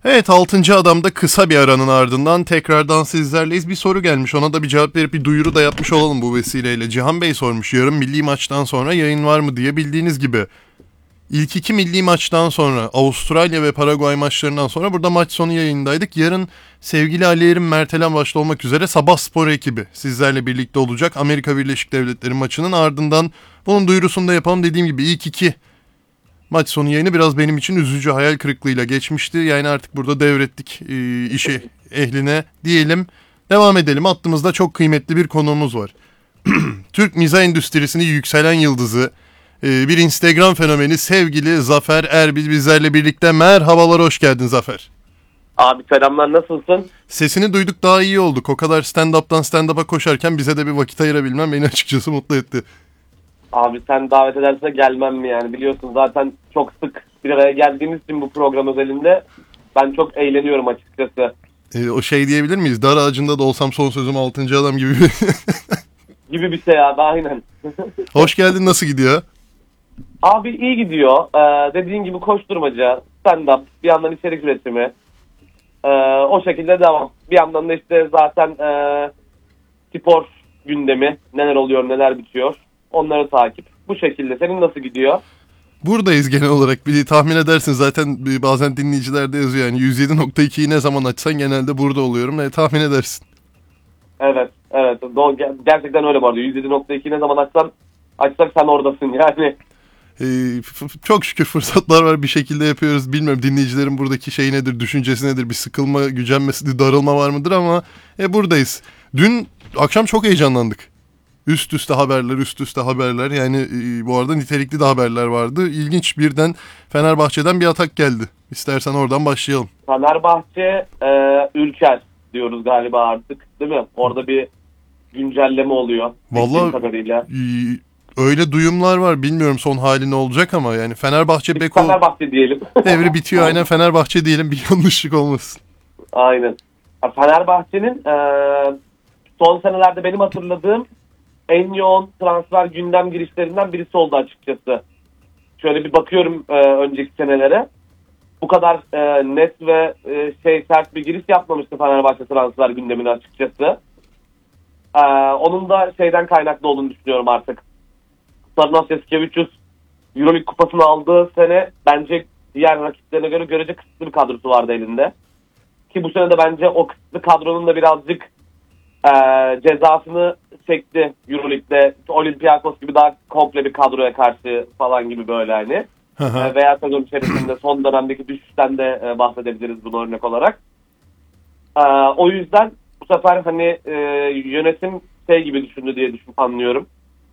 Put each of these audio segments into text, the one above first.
Evet, 6. Adam'da kısa bir aranın ardından tekrardan sizlerleyiz. Bir soru gelmiş, ona da bir cevap verip bir duyuru da yapmış olalım bu vesileyle. Cihan Bey sormuş, yarın milli maçtan sonra yayın var mı diye. Bildiğiniz gibi ilk 2 milli maçtan sonra, Avustralya ve Paraguay maçlarından sonra burada maç sonu yayındaydık. Yarın sevgili Ali Erim, Mertelen başta olmak üzere Sabah Spor ekibi sizlerle birlikte olacak. Amerika Birleşik Devletleri maçının ardından bunun duyurusunu da yapalım. Dediğim gibi ilk 2 maç sonu yayını biraz benim için üzücü, hayal kırıklığıyla geçmişti. Yani artık burada devrettik işi ehline diyelim. Devam edelim. Hattımızda çok kıymetli bir konuğumuz var. Türk mizah endüstrisinin yükselen yıldızı, bir Instagram fenomeni sevgili Zafer Erbil bizlerle birlikte. Merhabalar, hoş geldin Zafer. Abi selamlar, nasılsın? Sesini duyduk, daha iyi olduk. O kadar stand-up'tan stand-up'a koşarken bize de bir vakit ayırabilmem beni açıkçası mutlu etti. Abi sen davet edersen gelmem mi yani, biliyorsun zaten çok sık bir araya geldiğimiz için bu program özelinde ben çok eğleniyorum açıkçası. O şey diyebilir miyiz? Dar ağacında da olsam son sözüm 6. adam gibi bir... Gibi bir şey abi, aynen. Hoş geldin, nasıl gidiyor? Abi iyi gidiyor. Dediğin gibi koşturmaca, stand-up, bir yandan içerik üretimi. O şekilde devam. Bir yandan da işte zaten spor gündemi, neler oluyor neler bitiyor. Onları takip. Bu şekilde. Senin nasıl gidiyor? Buradayız genel olarak. Bir tahmin edersin zaten, bazen dinleyiciler de yazıyor yani 107.2'yi ne zaman açsan genelde burada oluyorum. Tahmin edersin. Evet. Gerçekten öyle bu arada. 107.2 ne zaman açsak sen oradasın yani. Çok şükür fırsatlar var, bir şekilde yapıyoruz. Bilmiyorum dinleyicilerin buradaki şey nedir, düşüncesi nedir, bir sıkılma, gücenmesi, darılma var mıdır ama buradayız. Dün akşam çok heyecanlandık. Üst üste haberler yani bu arada nitelikli de haberler vardı. İlginç, birden Fenerbahçe'den bir atak geldi. İstersen oradan başlayalım. Fenerbahçe Ülker diyoruz galiba artık, değil mi? Orada bir güncelleme oluyor. Vallahi öyle duyumlar var. Bilmiyorum son hali ne olacak ama yani Fenerbahçe Beko... Fenerbahçe diyelim. Devri bitiyor, aynen Fenerbahçe diyelim, bir yanlışlık olmasın. Aynen. Fenerbahçe'nin son senelerde benim hatırladığım en yoğun transfer gündem girişlerinden birisi oldu açıkçası. Şöyle bir bakıyorum önceki senelere. Bu kadar net ve sert bir giriş yapmamıştı Fenerbahçe transfer gündemine açıkçası. Onun da şeyden kaynaklı olduğunu düşünüyorum artık. Sarınas Yasikevicius Euroleague kupasını aldığı sene bence diğer rakiplerine göre görece kısıtlı bir kadrosu vardı elinde. Ki bu sene de bence o kısıtlı kadronun da birazcık cezasını çekti Euroleague'de. Olympiakos gibi daha komple bir kadroya karşı falan gibi böyle hani. Veya sezon içerisinde son dönemdeki düşüşten de bahsedebiliriz bunu örnek olarak. O yüzden bu sefer hani yönetim şey gibi düşündü diye anlıyorum.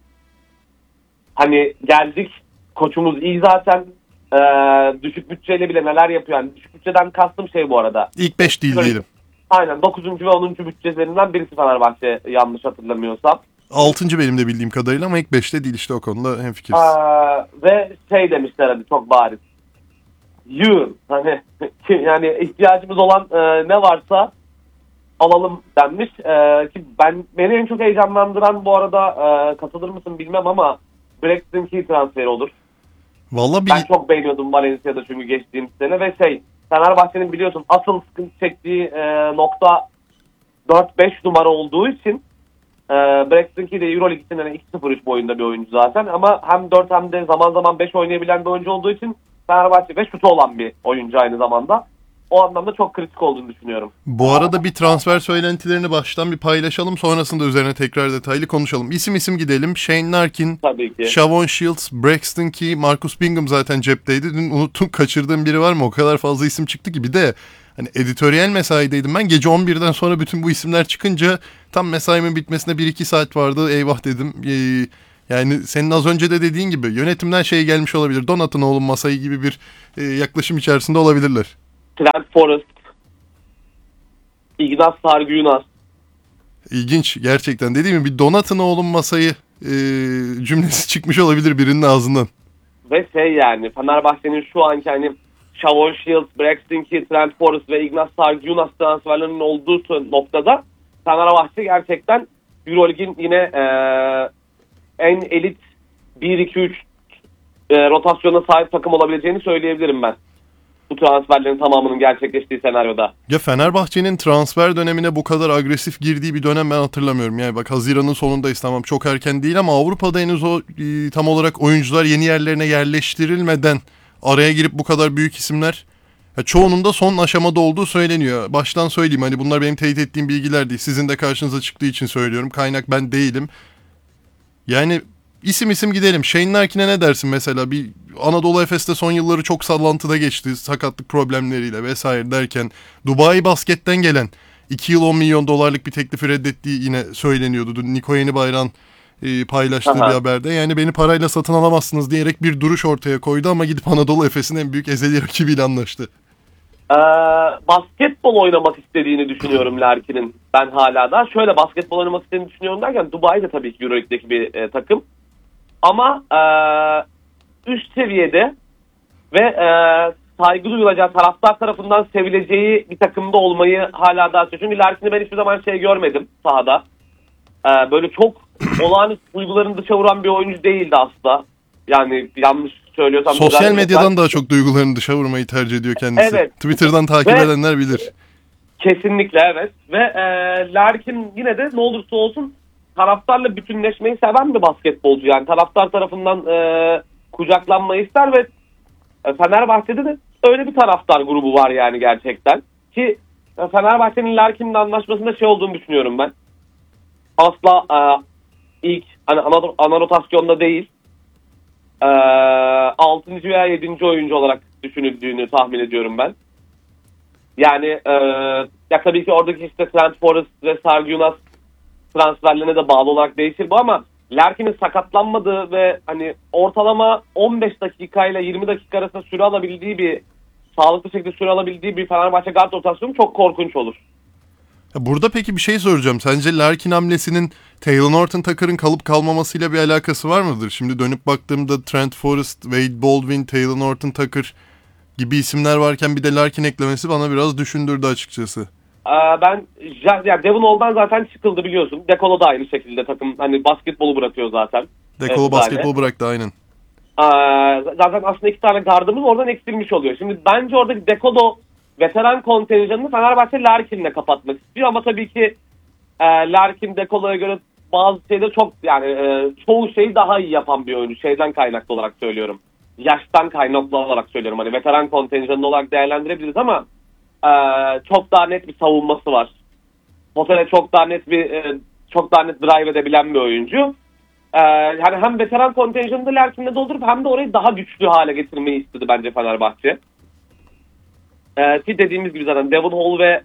Hani geldik, koçumuz iyi zaten, düşük bütçeyle bile neler yapıyor. Yani düşük bütçeden kastım şey bu arada. İlk 5 değil diyelim. Aynen 9. ve 10. bütçelerinden birisi Fenerbahçe, yanlış hatırlamıyorsam. 6. benim de bildiğim kadarıyla ama ilk 5'te değil, işte o konuda hemfikiriz. Ve şey demişler hani çok bariz. Hani yani ihtiyacımız olan ne varsa alalım denmiş. Ki beni en çok heyecanlandıran bu arada, katılır mısın bilmem ama Braxton Key transferi olur. Vallahi Ben çok beğeniyordum Valencia'da çünkü geçtiğim sene ve Fenerbahçe'nin biliyorsun asıl sıkıntı çektiği nokta 4-5 numara olduğu için Braxton Key de Euroleague için 2-0-3 boyunda bir oyuncu zaten ama hem 4 hem de zaman zaman 5 oynayabilen bir oyuncu olduğu için Fenerbahçe ve şutu olan bir oyuncu aynı zamanda. O anlamda çok kritik olduğunu düşünüyorum. Bu arada bir transfer söylentilerini baştan bir paylaşalım. Sonrasında üzerine tekrar detaylı konuşalım. İsim gidelim. Shane Larkin, Shavon Shields, Braxton Key, Marcus Bingham zaten cepteydi. Dün unuttum, kaçırdığım biri var mı? O kadar fazla isim çıktı ki. Bir de hani editoryal mesaideydim ben. Gece 11'den sonra bütün bu isimler çıkınca tam mesaimin bitmesine 1-2 saat vardı. Eyvah dedim. Yani senin az önce de dediğin gibi yönetimden şey gelmiş olabilir. Donatınoğlu masayı gibi bir yaklaşım içerisinde olabilirler. Trent Forrest, Ignaz Sargıunas. İlginç gerçekten. Dediğim gibi bir Donatınoğlu masayı cümlesi çıkmış olabilir birinin ağzından. Ve yani Fenerbahçe'nin şu anki hani Shavon Shields, Braxton Key, Trent Forrest ve Ignaz Sargıunas transferlerinin olduğu noktada Fenerbahçe gerçekten Euroleague'in yine en elit 1-2-3 rotasyona sahip takım olabileceğini söyleyebilirim ben. bu transferlerin tamamının gerçekleştiği senaryoda. Ya Fenerbahçe'nin transfer dönemine bu kadar agresif girdiği bir dönem ben hatırlamıyorum. Yani bak Haziran'ın sonundayız, tamam çok erken değil ama Avrupa'da henüz o tam olarak oyuncular yeni yerlerine yerleştirilmeden araya girip bu kadar büyük isimler, ya çoğunun da son aşamada olduğu söyleniyor. Baştan söyleyeyim, hani bunlar benim teyit ettiğim bilgiler değil. Sizin de karşınıza çıktığı için söylüyorum. Kaynak ben değilim. Yani isim gidelim. Shane Larkin'e ne dersin mesela? Bir Anadolu Efes'te son yılları çok sallantıda geçti. Sakatlık problemleriyle vesaire derken Dubai Basket'ten gelen 2 yıl 10 milyon dolarlık bir teklifi reddettiği yine söyleniyordu. Dün Niko Yenibayrak'ın paylaştığı bir haberde. Yani beni parayla satın alamazsınız diyerek bir duruş ortaya koydu ama gidip Anadolu Efes'in en büyük ezeli rakibiyle anlaştı. Basketbol oynamak istediğini düşünüyorum Larkin'in. Ben hala da şöyle basketbol oynamak istediğini düşünüyorum derken Dubai de tabii ki Euroleague'deki bir takım. Ama üst seviyede ve saygı duyulacağı, taraftar tarafından sevileceği bir takımda olmayı hala daha istiyorum. Çünkü Larkin'i ben hiçbir zaman görmedim sahada. Böyle çok olağanüstü duygularını dışa vuran bir oyuncu değildi asla. Yani yanlış söylüyorsam... Sosyal medyadan daha çok duygularını dışa vurmayı tercih ediyor kendisi. Evet. Twitter'dan takip edenler bilir. Kesinlikle evet. Ve Larkin yine de ne olursa olsun taraftarla bütünleşmeyi seven bir basketbolcu. Yani taraftar tarafından kucaklanmayı ister ve Fenerbahçe'de de öyle bir taraftar grubu var yani gerçekten. Ki Fenerbahçe'nin Larkin'le anlaşmasında olduğunu düşünüyorum ben. Asla ilk hani ana rotasyonda değil 6. veya 7. oyuncu olarak düşünüldüğünü tahmin ediyorum ben. Yani ya tabii ki oradaki işte Trent Forrest ve Sergio Yunus transferlerine de bağlı olarak değişir bu ama Larkin'in sakatlanmadığı ve hani ortalama 15 dakika ile 20 dakika arasında süre alabildiği bir sağlıklı şekilde süre alabildiği bir Fenerbahçe guard rotasyonu çok korkunç olur. Burada peki bir şey soracağım. Sence Larkin hamlesinin Taylor Horton Tucker'ın kalıp kalmamasıyla bir alakası var mıdır? Şimdi dönüp baktığımda Trent Forrest, Wade Baldwin, Taylor Horton Tucker gibi isimler varken bir de Larkin eklemesi bana biraz düşündürdü açıkçası. Ben yani Devon Hall'dan zaten çıkıldı biliyorsun. Dekolo da aynı şekilde takım hani basketbolu bırakıyor zaten. Dekolo basketbol bıraktı aynen. Zaten aslında 2 tane gardımız oradan eksilmiş oluyor. Şimdi bence oradaki Dekolo veteran kontenjanını Fenerbahçe Larkin'le kapatmak istiyor ama tabii ki Larkin Dekolo'ya göre bazı şeyleri çok yani çoğu şeyi daha iyi yapan bir oyuncu. Şeyden kaynaklı olarak söylüyorum. Yaştan kaynaklı olarak söylüyorum. Hani veteran kontenjanı olarak değerlendirebiliriz ama çok daha net bir savunması var. Potaya çok daha net drive edebilen bir oyuncu. Yani hem veteran kontenjanını da Larkin'le doldurup hem de orayı daha güçlü hale getirmeyi istedi bence Fenerbahçe. Ki dediğimiz gibi zaten Devon Hall ve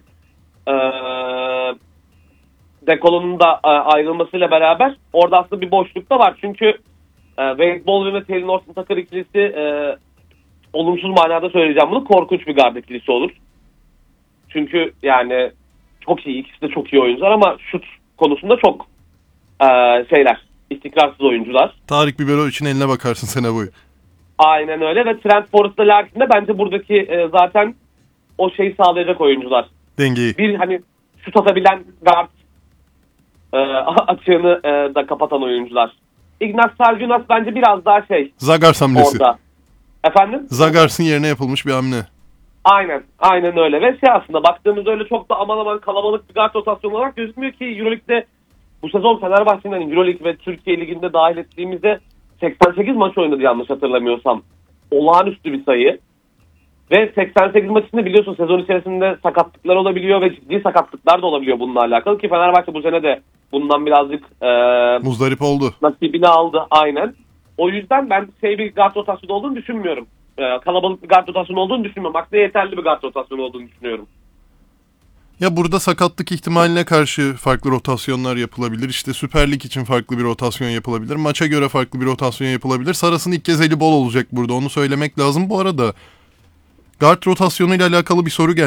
Dekolo'nun da ayrılmasıyla beraber orada aslında bir boşluk da var. Çünkü Wade Baldwin ve Taylor Horton Tucker ikilisi olumsuz manada söyleyeceğim bunu, korkunç bir guard ikilisi olur. Çünkü yani çok iyi, ikisi de çok iyi oyuncular ama şut konusunda çok istikrarsız oyuncular. Tarık Biberov için eline bakarsın sene boyu. Aynen öyle ve Trent Forrest'la Larkin de bence buradaki zaten o şeyi sağlayacak oyuncular. Dengeyi. Bir hani şut atabilen guard açığını da kapatan oyuncular. Ignaz Sargiunas bence biraz daha Zagars hamlesi. orada. Efendim? Zagars'ın yerine yapılmış bir hamle. Aynen öyle ve aslında baktığımızda öyle çok da aman aman kalabalık bir guard rotasyonu olarak gözükmüyor ki Euroleague'de bu sezon Fenerbahçe'nin hani Euroleague ve Türkiye Ligi'nde dahil ettiğimizde 88 maç oynadı yanlış hatırlamıyorsam. Olağanüstü bir sayı. Ve 88 maç içinde biliyorsun sezon içerisinde sakatlıklar olabiliyor ve ciddi sakatlıklar da olabiliyor bununla alakalı ki Fenerbahçe bu sene de bundan birazcık muzdarip oldu. Nasibini aldı aynen. O yüzden ben bir guard rotasyonu olduğunu düşünmüyorum. Kalabalık bir guard rotasyonu olduğunu düşünmüyorum. Aksine yeterli bir guard rotasyonu olduğunu düşünüyorum. Ya burada sakatlık ihtimaline karşı farklı rotasyonlar yapılabilir. İşte Süper Lig için farklı bir rotasyon yapılabilir. Maça göre farklı bir rotasyon yapılabilir. Saras'ın ilk kez eli bol olacak burada. Onu söylemek lazım. Bu arada guard rotasyonu ile alakalı bir soru geldi.